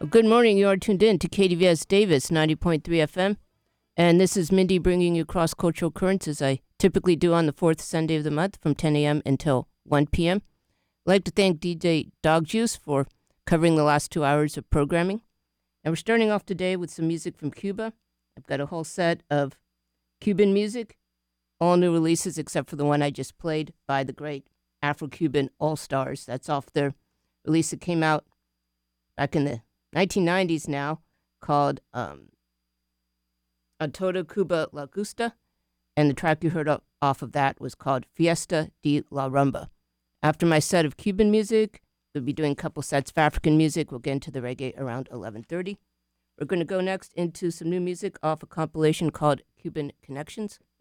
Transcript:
Good morning. You are tuned in to KDVS Davis 90.3 FM. And this is Mindy bringing you cross-cultural currents as I typically do on the fourth Sunday of the month from 10 a.m. until 1 p.m. I'd like to thank DJ Dog Juice for covering the last 2 hours of programming. And we're starting off today with some music from Cuba. I've got a whole set of Cuban music, all new releases except for the one I just played by the great Afro-Cuban All-Stars. That's off their release that came out back in the 1990s now, called A Toda Cuba La Gusta, and the track you heard off of that was called Fiesta de la Rumba. After my set of Cuban music, we'll be doing a couple sets of African music. We'll get into the reggae around 11:30. We're going to go next into some new music off a compilation called Cuban Connections.